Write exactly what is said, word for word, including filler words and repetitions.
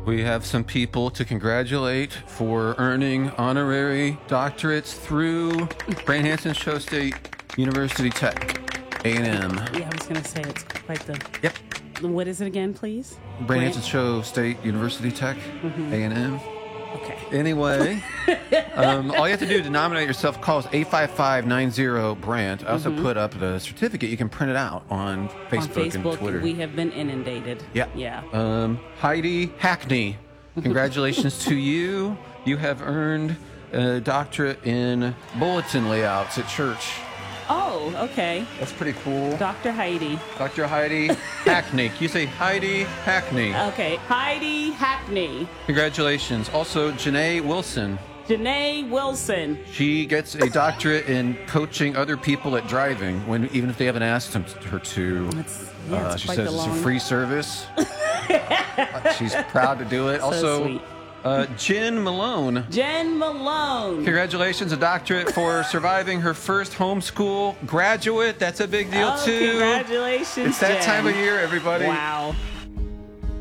We have some people to congratulate for earning honorary doctorates through Brant Hansen Show State University Tech, A and M. Yeah, I was going to say it's quite the... Yep. What is it again, please? Brant Hansen Show State University Tech, mm-hmm. A and M. Okay. Anyway, um, all you have to do to nominate yourself, call us eight five five nine zero Brant. I also mm-hmm. put up the certificate. You can print it out on Facebook, on Facebook and Twitter. We have been inundated. Yeah. Yeah. Um, Heidi Hackney, congratulations to you. You have earned a doctorate in bulletin layouts at church. Oh, okay. That's pretty cool. Doctor Heidi. Doctor Heidi Hackney. Can you say Heidi Hackney? Okay. Heidi Hackney. Congratulations. Also, Janae Wilson. Janae Wilson. She gets a doctorate in coaching other people at driving, when even if they haven't asked them, her to. It's, yeah, uh, it's she quite says the it's long... a free service. uh, she's proud to do it. So also, sweet. Uh, Jen Malone. Jen Malone. Congratulations, a doctorate for surviving her first homeschool graduate. That's a big deal, oh, too. Congratulations, It's that Jen. time of year, everybody. Wow.